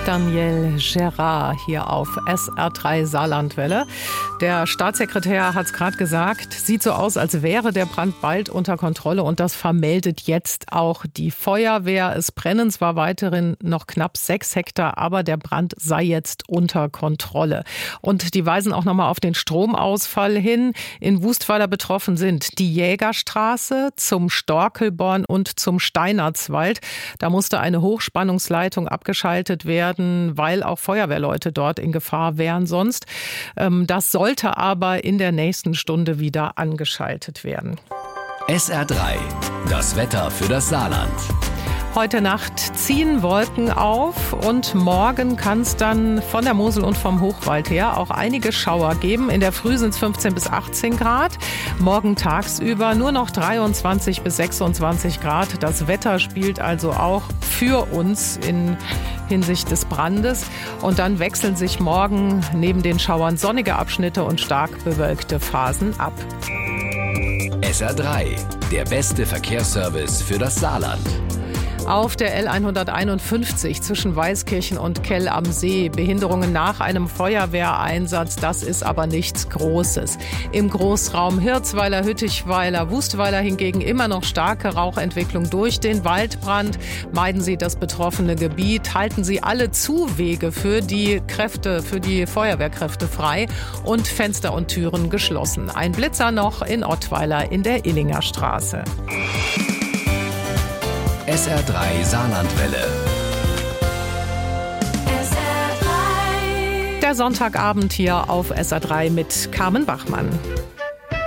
Daniel Gerard hier auf SR3 Saarlandwelle. Der Staatssekretär hat es gerade gesagt, sieht so aus, als wäre der Brand bald unter Kontrolle und das vermeldet jetzt auch die Feuerwehr. Es brennen zwar weiterhin noch knapp 6 Hektar, aber der Brand sei jetzt unter Kontrolle. Und die weisen auch nochmal auf den Stromausfall hin. In Wustweiler betroffen sind die Jägerstraße zum Storkelborn und zum Steinertswald. Da musste eine Hochspannungsleitung abgeschaltet werden, weil auch Feuerwehrleute dort in Gefahr wären sonst. Das sollte aber in der nächsten Stunde wieder angeschaltet werden. SR3, das Wetter für das Saarland. Heute Nacht ziehen Wolken auf und morgen kann es dann von der Mosel und vom Hochwald her auch einige Schauer geben. In der Früh sind es 15 bis 18 Grad. Morgen tagsüber nur noch 23 bis 26 Grad. Das Wetter spielt also auch für uns in Hinsicht des Brandes. Und dann wechseln sich morgen neben den Schauern sonnige Abschnitte und stark bewölkte Phasen ab. SR3, der beste Verkehrsservice für das Saarland. Auf der L151 zwischen Weißkirchen und Kell am See. Behinderungen nach einem Feuerwehreinsatz, das ist aber nichts Großes. Im Großraum Hirzweiler, Hüttichweiler, Wustweiler hingegen immer noch starke Rauchentwicklung durch den Waldbrand. Meiden Sie das betroffene Gebiet, halten Sie alle Zuwege für die Feuerwehrkräfte frei und Fenster und Türen geschlossen. Ein Blitzer noch in Ottweiler in der Illinger Straße. SR3 Saarlandwelle. Der Sonntagabend hier auf SR3 mit Carmen Bachmann.